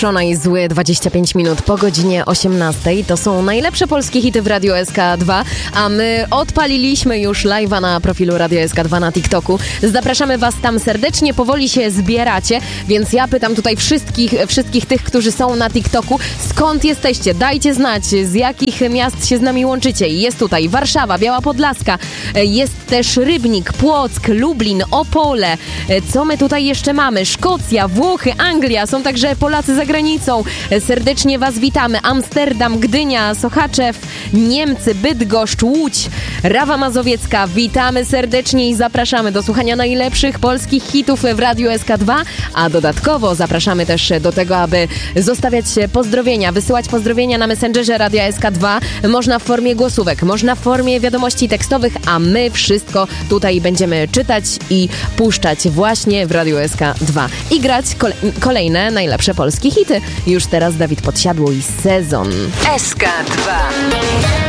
Spieszona i zły, 25 minut po godzinie 18. To są najlepsze polskie hity w Radio SK2, a my odpaliliśmy już live'a na profilu Radio SK2 na TikToku. Zapraszamy was tam serdecznie, powoli się zbieracie, więc ja pytam tutaj wszystkich tych, którzy są na TikToku, skąd jesteście? Dajcie znać, z jakich miast się z nami łączycie. Jest tutaj Warszawa, Biała Podlaska, jest też Rybnik, Płock, Lublin, Opole. Co my tutaj jeszcze mamy? Szkocja, Włochy, Anglia, są także Polacy za granicą. Serdecznie was witamy. Amsterdam, Gdynia, Sochaczew, Niemcy, Bydgoszcz, Łódź, Rawa Mazowiecka. Witamy serdecznie i zapraszamy do słuchania najlepszych polskich hitów w Radiu SK2, a dodatkowo zapraszamy też do tego, aby zostawiać pozdrowienia, wysyłać pozdrowienia na Messengerze Radia SK2. Można w formie głosówek, można w formie wiadomości tekstowych, a my wszystko tutaj będziemy czytać i puszczać właśnie w Radiu SK2 i grać kolejne najlepsze polskie hity. Już teraz Dawid Podsiadło i Sezon. SK2.